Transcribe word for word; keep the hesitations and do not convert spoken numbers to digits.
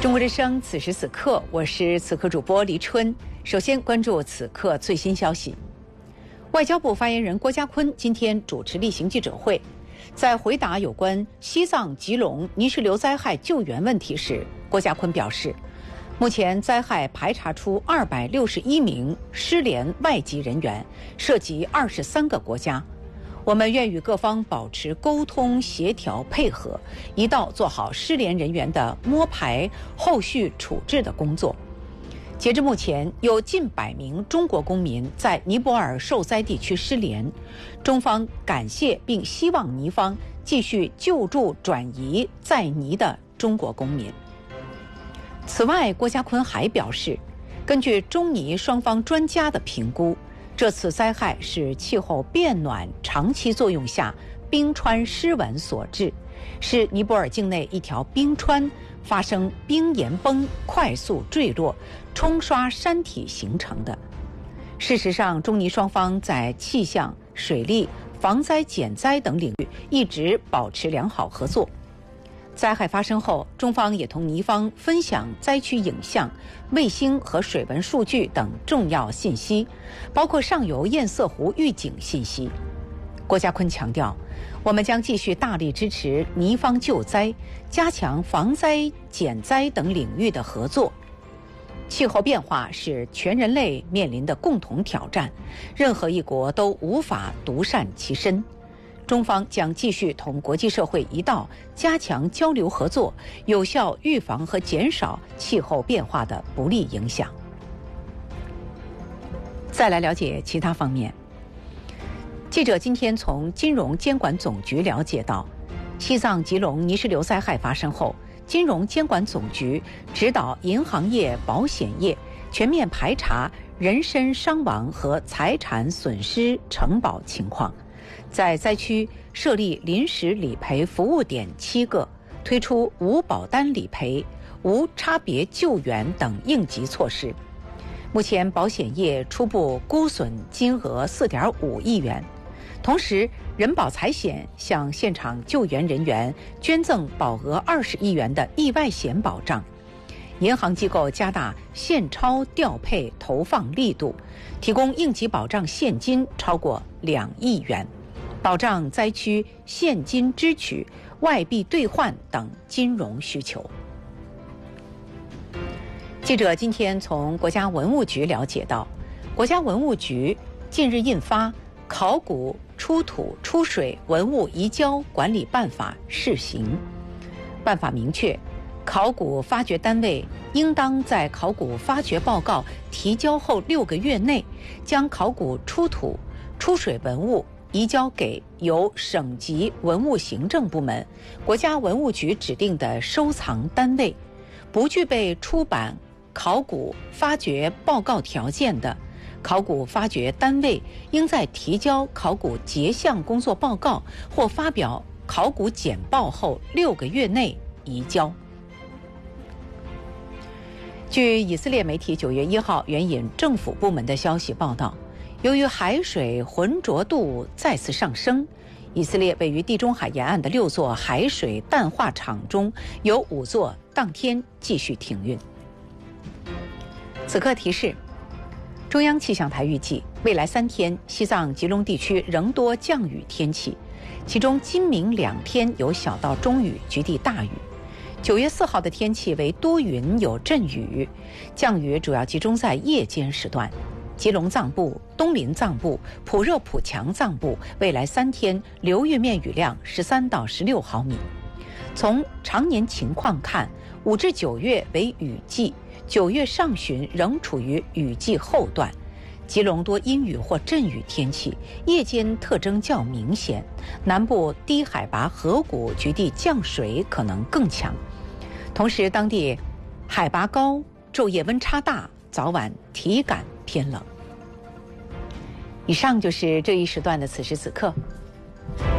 中国之声，此时此刻，我是此刻主播黎春。首先关注此刻最新消息。外交部发言人郭家坤今天主持例行记者会，在回答有关西藏吉隆泥石流灾害救援问题时，郭家坤表示，目前灾害排查出二百六十一名失联外籍人员，涉及二十三个国家。我们愿与各方保持沟通、协调、配合，一道做好失联人员的摸排、后续处置的工作。截至目前，有近百名中国公民在尼泊尔受灾地区失联，中方感谢并希望尼方继续救助转移在尼的中国公民。此外，郭家坤还表示，根据中尼双方专家的评估，这次灾害是气候变暖长期作用下冰川失稳所致，是尼泊尔境内一条冰川发生冰岩崩快速坠落冲刷山体形成的。事实上，中尼双方在气象、水利、防灾减灾等领域一直保持良好合作。灾害发生后，中方也同尼方分享灾区影像、卫星和水文数据等重要信息，包括上游堰塞湖预警信息。郭家坤强调，我们将继续大力支持尼方救灾，加强防灾减灾等领域的合作。气候变化是全人类面临的共同挑战，任何一国都无法独善其身。中方将继续同国际社会一道加强交流合作，有效预防和减少气候变化的不利影响。再来了解其他方面。记者今天从金融监管总局了解到，西藏吉隆泥石流灾害发生后，金融监管总局指导银行业、保险业全面排查人身伤亡和财产损失承保情况，在灾区设立临时理赔服务点七个，推出无保单理赔、无差别救援等应急措施。目前保险业初步估损金额 四点五亿元，同时人保财险向现场救援人员捐赠保额二十亿元的意外险保障。银行机构加大现钞调配投放力度，提供应急保障现金超过两亿元，保障灾区现金支取、外币兑换等金融需求。记者今天从国家文物局了解到，国家文物局近日印发《考古出土出水文物移交管理办法》试行。办法明确，考古发掘单位应当在考古发掘报告提交后六个月内，将考古出土出水文物移交给由省级文物行政部门、国家文物局指定的收藏单位。不具备出版考古发掘报告条件的考古发掘单位，应在提交考古结项工作报告或发表考古简报后六个月内移交。据以色列媒体九月一号援引政府部门的消息报道，由于海水浑浊度再次上升，以色列位于地中海沿岸的六座海水淡化厂中有五座当天继续停运。此刻提示，中央气象台预计未来三天西藏吉隆地区仍多降雨天气，其中今明两天有小到中雨，局地大雨。九月四号的天气为多云有阵雨，降雨主要集中在夜间时段。吉隆藏部、东林藏部、普热普强藏部未来三天流域面雨量十三到十六毫米。从常年情况看，五至九月为雨季，九月上旬仍处于雨季后段。吉隆多阴雨或阵雨天气，夜间特征较明显，南部低海拔河谷局地降水可能更强。同时，当地海拔高，昼夜温差大，早晚体感偏冷。以上就是这一时段的此时此刻。